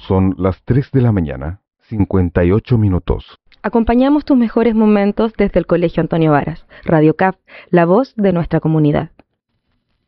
Son las 3 de la mañana, 58 minutos. Acompañamos tus mejores momentos desde el Colegio Antonio Varas. Radio CAP, la voz de nuestra comunidad.